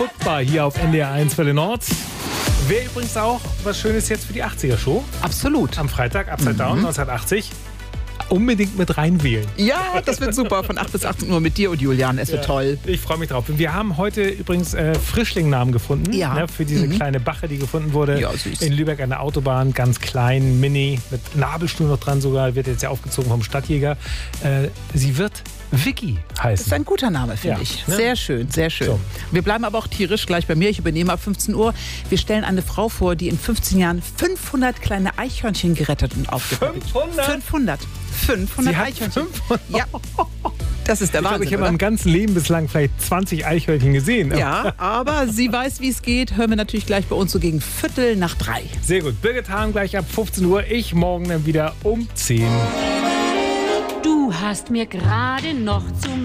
Kaputtbar hier auf NDR 1 Welle Nord. Wäre übrigens auch was Schönes jetzt für die 80er-Show. Absolut. Am Freitag, Upside Down, 1980. Unbedingt mit reinwählen. Ja, das wird super. Von 8 bis 18 Uhr mit dir und Julian. Es wird toll. Ich freue mich drauf. Wir haben heute übrigens Frischling-Namen gefunden. Ja. Ne, für diese kleine Bache, die gefunden wurde. Ja, süß. In Lübeck an der Autobahn. Ganz klein, mini, mit Nabelschnur noch dran sogar. Wird jetzt ja aufgezogen vom Stadtjäger. Sie wird Vicky heißen. Das ist ein guter Name, finde ich. Ne? Sehr schön, sehr schön. So. Wir bleiben aber auch tierisch gleich bei mir. Ich übernehme ab 15 Uhr. Wir stellen eine Frau vor, die in 15 Jahren 500 kleine Eichhörnchen gerettet und aufgepäppelt. 500 Sie hat Eichhörnchen. 500? Ja, das ist der Ich glaube, Wahnsinn, ich habe im ganzen Leben bislang vielleicht 20 Eichhörnchen gesehen. Ja, aber sie weiß, wie es geht. Hören wir natürlich gleich bei uns so gegen 2:45. Sehr gut. Birgit Hahn gleich ab 15 Uhr. Ich morgen dann wieder um 10. Du hast mir gerade noch zum